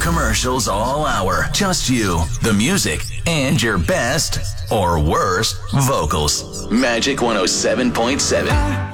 commercials all hour. Just you, the music, and your best or worst vocals. Magic 107.7.